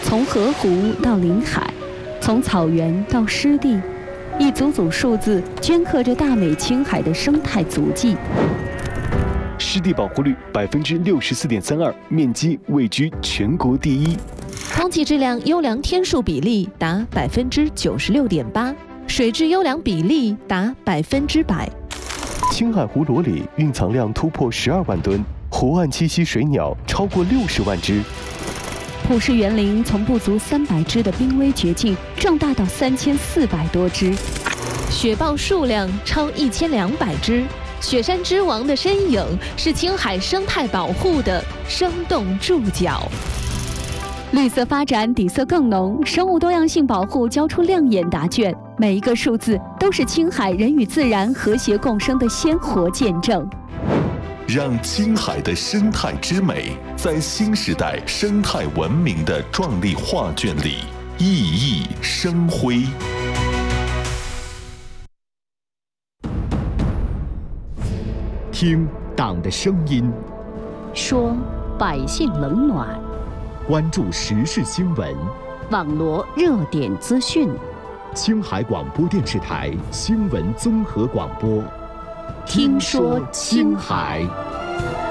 从河湖到临海，从草原到湿地，一组组数字镌刻着大美青海的生态足迹。 湿地保护率64.32%，面积位居全国第一。 空气质量优良天数比例达96.8%，水质优良比例达100%。 青海湖裸里蕴藏量突破12万吨，湖岸栖息水鸟超过60万只。 普氏园林从不足300只的濒危绝境壮大到3400多只， 雪豹数量超1200只。雪山之王的身影是青海生态保护的生动注脚。 绿色发展底色更浓，生物多样性保护交出亮眼答卷，每一个数字都是青海人与自然和谐共生的鲜活见证。 让青海的生态之美在新时代生态文明的壮丽画卷里熠熠生辉。 听党的声音， 说百姓冷暖， 关注时事新闻， 网罗热点资讯。 青海广播电视台新闻综合广播， 听说青海。